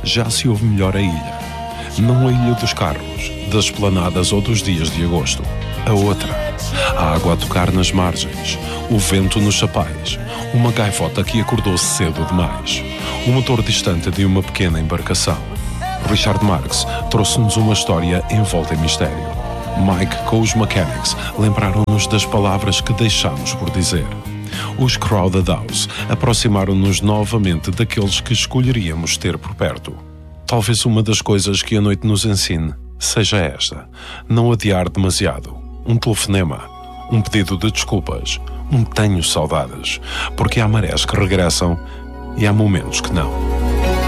Já se ouve melhor a ilha. Não a ilha dos carros, das esplanadas ou dos dias de agosto. A outra. A água a tocar nas margens, o vento nos chapéus, uma gaivota que acordou cedo demais, o motor distante de uma pequena embarcação. Richard Marx trouxe-nos uma história envolta em mistério. Mike com os Mechanics lembraram-nos das palavras que deixámos por dizer. Os Crowded House aproximaram-nos novamente daqueles que escolheríamos ter por perto. Talvez uma das coisas que a noite nos ensine seja esta: não adiar demasiado. Um telefonema, um pedido de desculpas, um tenho saudades, porque há marés que regressam e há momentos que não.